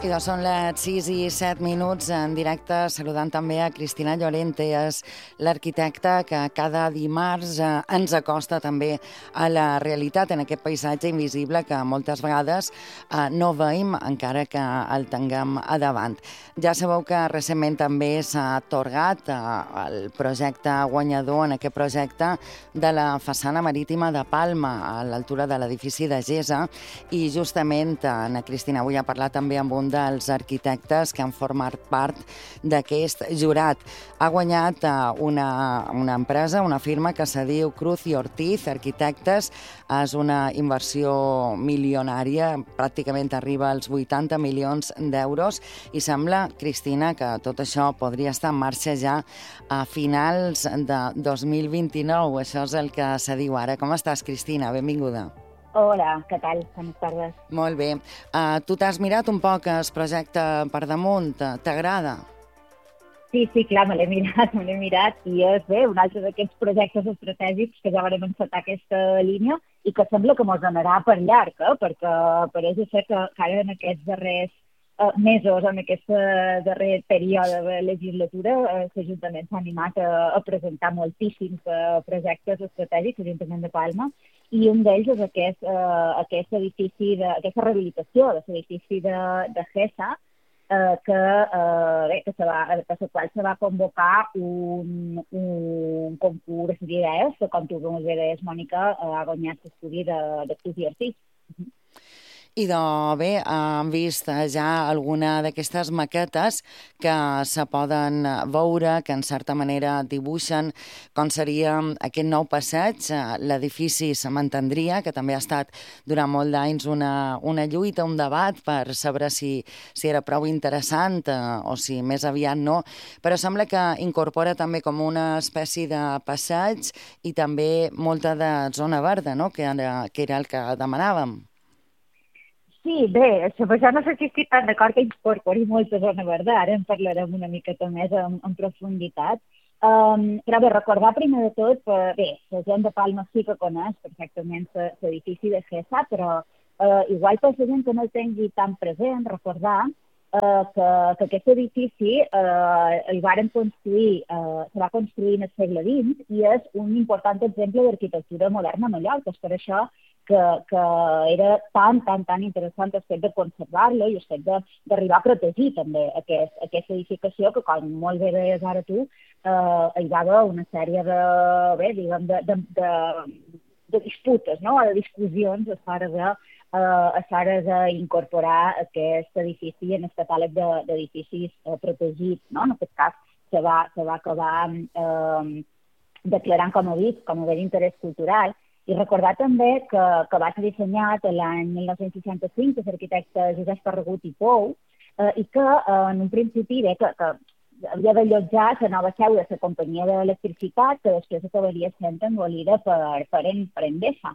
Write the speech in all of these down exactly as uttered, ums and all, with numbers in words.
I doncs són les sis i set minuts en directe, saludant també a Cristina Llorente, és l'arquitecta que cada dimarts eh, ens acosta també a la realitat en aquest paisatge invisible que moltes vegades eh, no veiem encara que el tinguem a davant. Ja sabeu que recentment també s'ha atorgat eh, el projecte guanyador en aquest projecte de la façana marítima de Palma, a l'altura de l'edifici de Gesa, i justament Ana Cristina avui ha parlat també amb un dels arquitectes que han format part d'aquest jurat. Ha guanyat una, una empresa, una firma que se diu Cruz i Ortiz Arquitectes. És una inversió milionària, pràcticament arriba als vuitanta milions d'euros, i sembla, Cristina, que tot això podria estar en marxa ja a finals de dos mil vint-i-nou. Això és el que se diu ara. Com estàs, Cristina? Benvinguda. Hola, què tal? Bones tardes. Molt bé. Uh, tu t'has mirat un poc el projecte per damunt? T'agrada? Sí, sí, clar, me l'he mirat, me l'he mirat, i és bé, un altre d'aquests projectes estratègics que ja vam encetar aquesta línia i que sembla que mos donarà per llarg, eh? Perquè pareix ser que, que ara en aquests darrers uh, mesos, en aquest darrer període de legislatura, uh, l'Ajuntament s'ha animat a, a presentar moltíssims uh, projectes estratègics, l'Ajuntament de Palma, i un d'ells és aquest, eh, aquest edifici, de, aquesta rehabilitació de l'edifici de, de Gesa, eh, que, eh, bé, que, se va, que se qual se va convocar un, un concurs d'idees, que com tu bé deies, Mònica, eh, ha guanyat l'estudi de, de Cruz i Ortiz. I doncs bé, hem vist ja alguna d'aquestes maquetes que se poden veure, que en certa manera dibuixen com seria aquest nou passeig. L'edifici se mantindria, que també ha estat durant molt d'anys una, una lluita, un debat per saber si, si era prou interessant o si més aviat no, però sembla que incorpora també com una espècie de passeig i també molta de zona verda, no? que, era, que era el que demanàvem. Sí, bé, jo no sé si estic tan d'acord que incorpori molta zona verda, ara en parlarem una miqueta més en, en profunditat. Um, però bé, recordar primer de tot, uh, bé, la gent de Palma sí que coneix perfectament l'edifici de Gesa, però uh, igual per la gent que no el tingui tan present, recordar uh, que, que aquest edifici uh, el varen construir, uh, se va construir en el segle vint i és un important exemple d'arquitectura moderna a Mallorca. És per això que, que era tan, tan, tan interessant el fet de conservar-lo i el fet d'arribar a protegir també aquest, aquesta edificació que, com molt bé deies ara tu, eh, hi va haver una sèrie de, bé, diguem, de, de, de, de disputes, no?, de discussions a l'hora de, eh, a l'hora d'incorporar aquest edifici en el catàleg d'edificis eh, protegits, no? En aquest cas se va, se va acabar eh, declarant com a B I C, com a bé d'interès cultural. I recordar també que, que va ser dissenyat l'any mil nou-cents seixanta-cinc per l'arquitecte Josep Ferragut i Pou eh, i que eh, en un principi bé, que, que havia d'allotjar la nova seu de la companyia d'electricitat que després acabaria sent engolida per, per, en, per Endesa.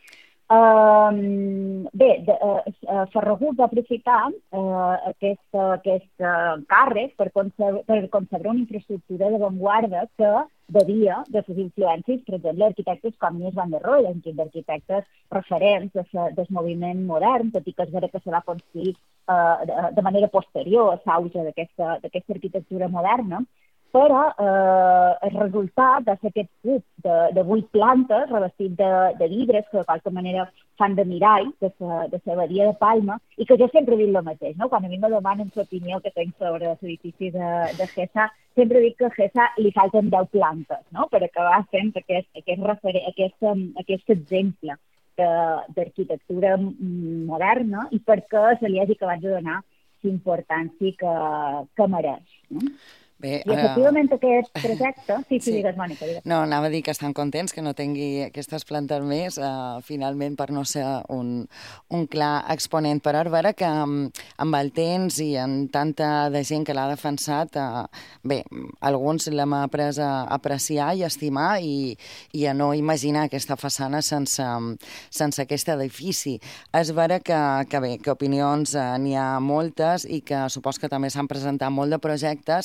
Uh, bé, de, uh, Ferragut va aprofitar uh, aquest, uh, aquest uh, càrrec per, concebre, per concebre una infraestructura d'avantguarda que bevia de les influències, per exemple, d'arquitectes com Mies van der Rohe, d'arquitectes referents del moviment modern, tot i que és vera que se va construir uh, de, de manera posterior a l'auge d'aquesta arquitectura moderna. Però eh, el resultat va ser aquest cub de, de vuit plantes revestit de, de vidres que de qualque manera fan de mirall de la badia de Palma i que jo sempre dic el mateix, no? Quan a mi me demanen l'opinió que tinc sobre l'edifici de, de Gesa, sempre dic que a Gesa li falten deu plantes, no?, per acabar fent aquest, aquest, refer... aquest, aquest exemple d'arquitectura moderna i perquè se li hagi acabat de donar l'importància que, que mereix, no? Bé, I efectivament uh... aquest projecte... Sí, sí, sí, digues, Mònica, digues. No, anava a dir que estan contents que no tingui aquestes plantes més, uh, finalment, per no ser un, un clar exponent. Però ara veure que um, amb el temps i amb tanta de gent que l'ha defensat, uh, bé, alguns l'hem après a apreciar i estimar i, i a no imaginar aquesta façana sense, sense aquest edifici. És vera que, que bé, que opinions uh, n'hi ha moltes i que supos que també s'han presentat molt de projectes,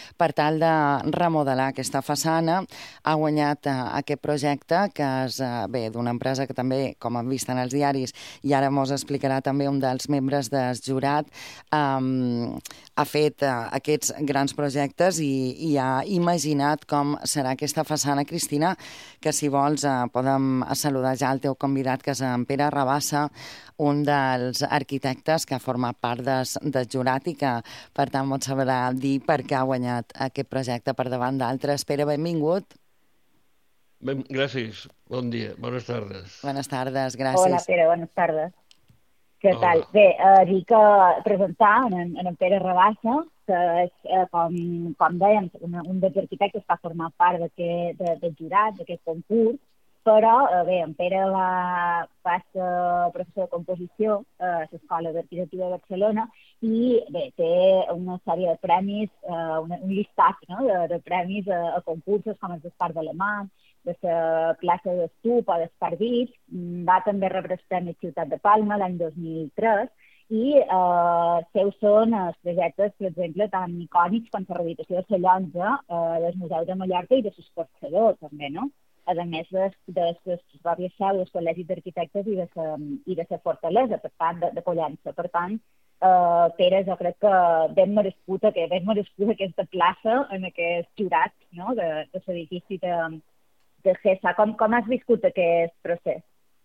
per tal de remodelar aquesta façana. Ha guanyat uh, aquest projecte, que és uh, bé d'una empresa que també, com hem vist en els diaris, i ara mos explicarà també un dels membres del jurat, um, ha fet uh, aquests grans projectes i, i ha imaginat com serà aquesta façana. Cristina, que si vols uh, podem saludar ja el teu convidat, que és en Pere Rabassa, un dels arquitectes que ha format part del, del jurat i que, per tant, mos sabrà dir per què ha guanyat aquest projecte per davant d'altres. Pere, benvingut. Ben, gràcies. Bon dia. Bones tardes. Bones tardes, gràcies. Hola, Pere, bones tardes. Què Hola. tal? Bé, eh, dic que presentar en, en Pere Rabassa, que és, eh, com, com dèiem, una, un dels arquitectes que ha format part d'aquest de, de jurat, d'aquest concurs, però, eh, bé, en Pere va, va ser professor de composició a l'Escola d'Arquitectura de Barcelona i, bé, té una sèrie de premis, eh, un, un llistat, no?, de, de premis a, a concursos com el d'Espart d'Alemany, de la plaça d'Estup o d'Espardit. Va també rebre el Premi Ciutat de Palma l'any dos mil tres i eh, seus són els projectes, per exemple, tan icònics com la rehabilitació de la llotja eh, del Museu de Mallorca i de l'Escorxador, també, no? A més de les pròpies seu dels col·legis d'arquitectes i de la, i de la fortalesa, per tant, de, de Pollença. Per tant, eh, Pere, jo crec que ben merescut, que ben merescut aquesta plaça en aquest jurat, no?, de, de l'edifici de, de GESA. Com, com has viscut aquest procés?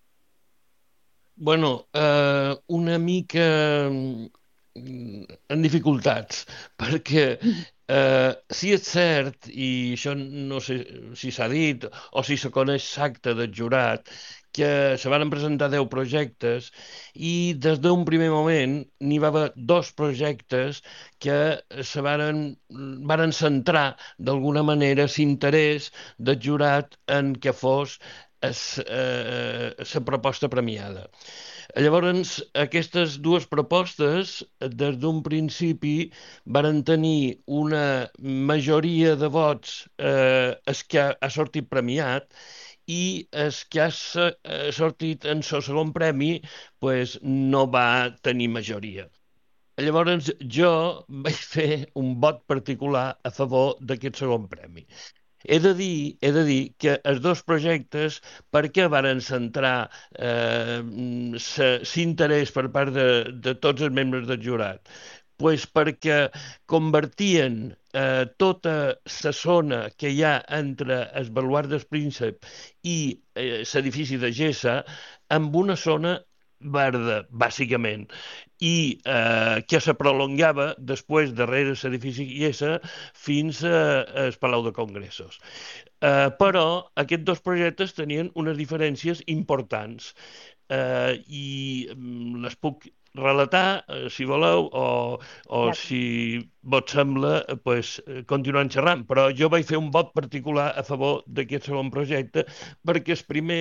Bueno, eh, una mica en dificultats, perquè eh, sí és cert, i això no sé si s'ha dit o si se coneix l'acte del jurat, que se van presentar deu projectes i des d'un primer moment n'hi va haver dos projectes que se varen, varen centrar d'alguna manera l'interès del jurat en què fos la proposta premiada. Llavors, aquestes dues propostes, des d'un principi, varen tenir una majoria de vots eh, el que ha sortit premiat i el que ha sortit en el segon premi pues, no va tenir majoria. Llavors, jo vaig fer un vot particular a favor d'aquest segon premi. He de dir, he de dir que els dos projectes, per què varen centrar eh, l'interès per part de, de tots els membres del jurat? Pues perquè convertien eh, tota la zona que hi ha entre el baluard del Príncep i eh, l'edifici de Gessa en una zona verda, bàsicament, i eh, que se prolongava després darrere l'edifici Gessa fins al Palau de Congressos. Eh, però aquests dos projectes tenien unes diferències importants eh, i les puc relatar, eh, si voleu, o, o Clar. si vos sembla, pues, continuant xerrant. Però jo vaig fer un vot particular a favor d'aquest segon projecte perquè el primer,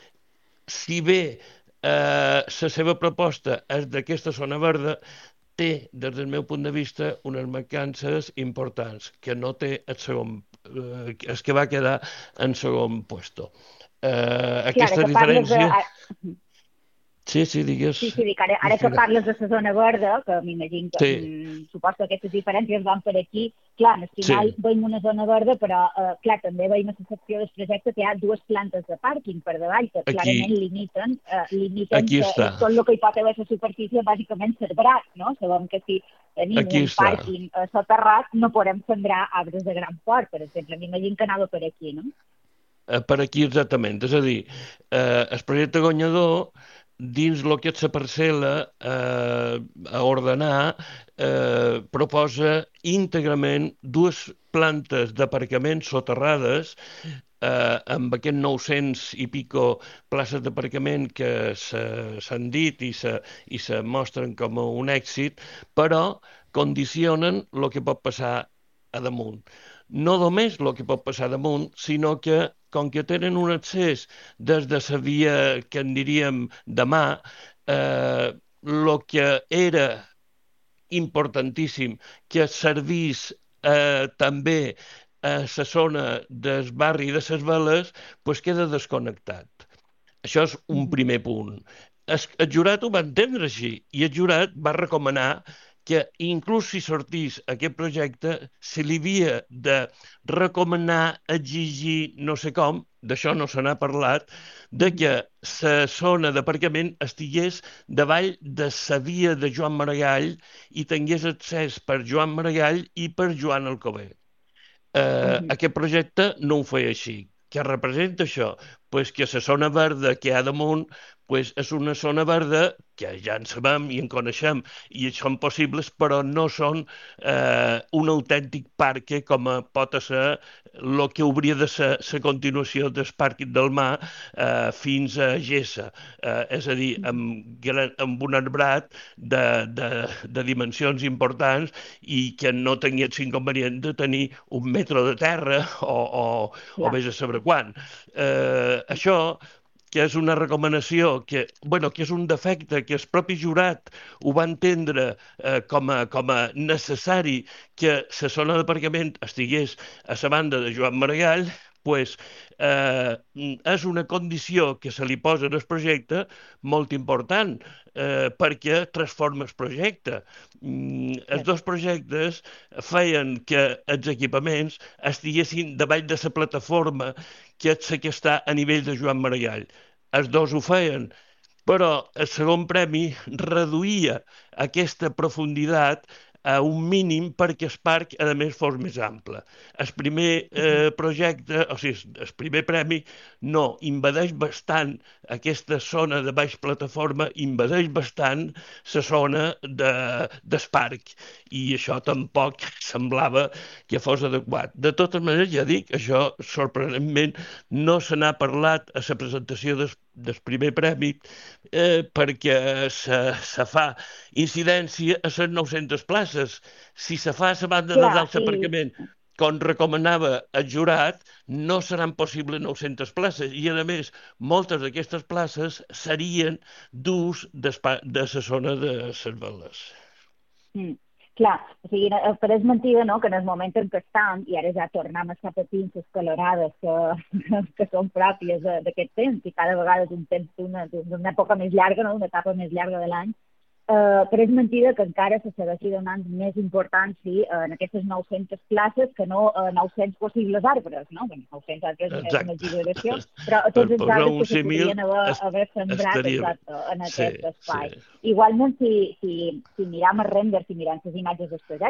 si bé Eh, la seva proposta és d'aquesta zona verda, té, des del meu punt de vista, unes mancances importants, que no té el segon, eh, el que va quedar en segon puesto. Eh, aquesta Clar, diferència... De... Sí, sí, digues. Sí, sí, dic, ara, ara que parles de la zona verda, que m'imagino que sí. mm, suposo que aquestes diferències van per aquí, clar, al final sí. veiem una zona verda, però eh, clar, també veiem a la secció del projecte que hi ha dues plantes de pàrquing per davall, que aquí. Clarament limiten, eh, limiten que tot el que hi pot haver a la superfície bàsicament sembrat, no? Sabem que si tenim aquí un està. pàrquing eh, soterrat no podem sembrar arbres de gran port, per exemple, m'imagino que anava per aquí, no? Eh, per aquí exactament, és a dir, eh, el projecte guanyador dins el que és la parcel·la eh, a ordenar, eh, proposa íntegrament dues plantes d'aparcament soterrades eh, amb aquest nou-cents i pico places d'aparcament que s'han dit i se, i se mostren com un èxit, però condicionen el que pot passar a damunt. No només el que pot passar damunt, sinó que com que tenen un accés des de la via que en diríem de mà, eh, el que era importantíssim que servís eh, també a la zona del barri de les Veles, pues queda desconnectat. Això és un primer punt. El, el jurat ho va entendre així i el jurat va recomanar que inclús si sortís aquest projecte, se li havia de recomanar, exigir, no sé com, d'això no se n'ha parlat, de que la zona d'aparcament estigués davall de la via de Joan Maragall i tingués accés per Joan Maragall i per Joan Alcover. Eh, aquest projecte no ho feia així. Què representa això? Pues que la zona verda que hi ha damunt pues és una zona verda que ja en sabem i en coneixem i són possibles, però no són eh, un autèntic parc com pot ser el que hauria de ser la continuació del Parc del Mar eh, fins a Gessa. Eh, és a dir, amb, gran, amb un arbrat de, de, de dimensions importants i que no tenia l'inconvenient de tenir un metre de terra o, o, o vés a saber quan. Eh, això que és una recomanació, que, bueno, que és un defecte, que el propi jurat ho va entendre eh, com, a, com a necessari que la zona d'aparcament estigués a la banda de Joan Maragall, pues, eh, és una condició que se li posa en el projecte molt important, eh, perquè transforma el projecte. Mm, els dos projectes feien que els equipaments estiguessin davall de la plataforma que és la que està a nivell de Joan Maragall. Els dos ho feien, però el segon premi reduïa aquesta profunditat a un mínim perquè el parc, a més, fos més ample. El primer eh, projecte, o sigui, el primer premi, no, invadeix bastant aquesta zona de baix plataforma, invadeix bastant la zona de, del parc, i això tampoc semblava que fos adequat. De totes maneres, ja dic, això sorprenentment no se n'ha parlat a la presentació del, del primer premi eh, perquè se, se fa incidència a les nou-centes places. Si se fa a la banda de dalt l'aparcament, com recomanava el jurat, no seran possibles nou-centes places. I, a més, moltes d'aquestes places serien d'ús de la zona de les veles. Mm. Clar, o sigui, però és mentida, no?, que en el moment en què estem, i ara ja tornem a estar patint les calorades que, que són pròpies d'aquest temps, i cada vegada és un temps d'una època més llarga, no?, una etapa més llarga de l'any, Uh, però és mentida que encara se segueixi donant més importància uh, en aquestes nou-centes places que no uh, nou-cents possibles arbres, no? Bueno, nou-cents arbres és una exageració, però tots els arbres que se podrien haver, haver sembrat exacte, en aquest sí, espai. Sí. Igualment, si, si, si miram el render, si mirem les imatges del projecte,